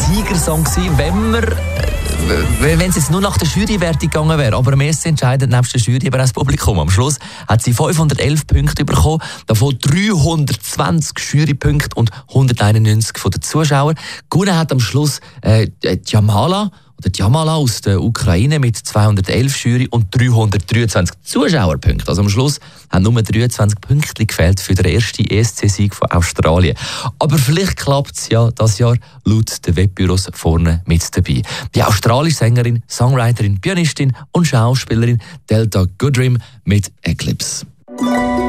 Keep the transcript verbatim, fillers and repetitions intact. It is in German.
Siegersong gewesen, wenn wir wenn es jetzt nur nach der Jurywertung gegangen wäre. Aber am ersten entscheidet nebst der Jury eben auch das Publikum. Am Schluss hat sie fünfhundertelf Punkte bekommen, davon dreihundertzwanzig Jurypunkte und hunderteinundneunzig von den Zuschauern. Gewonnen hat am Schluss äh, Jamala oder Jamala aus der Ukraine mit zweihundertelf Jury und dreihundertdreiundzwanzig Zuschauerpunkten. Also am Schluss haben nur dreiundzwanzig Punkte gefehlt für den ersten E S C-Sieg von Australien. Aber vielleicht klappt es ja das Jahr laut den Webbüros vorne mit dabei. Die australische Sängerin, Songwriterin, Pianistin und Schauspielerin Delta Goodrem mit Eclipse.